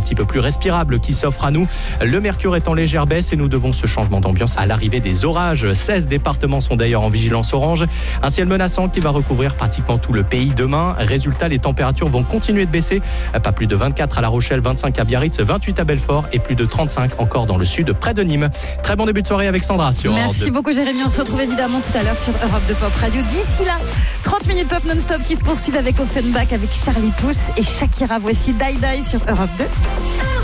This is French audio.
petit peu plus respirable qui s'offre à nous. Le mercure est en légère baisse et nous devons ce changement d'ambiance à l'arrivée des orages. 16 départements sont d'ailleurs en vigilance orange. Un ciel menaçant qui va recouvrir pratiquement tout le pays demain. Résultat, les températures vont continuer de baisser. Pas plus de 24 à La Rochelle, 25 à Biarritz, 28 à Belfort et plus de 35 encore dans le sud, près de Nîmes. Très bon début de soirée avec Sandra sur Europe 2. Merci beaucoup Jérémy, on se retrouve évidemment tout à l'heure sur Europe 2 Pop Radio. D'ici là, 30 minutes pop non-stop qui se poursuivent avec Offenbach, avec Charlie Puth et Shakira. Voici Die Die sur Europe 2.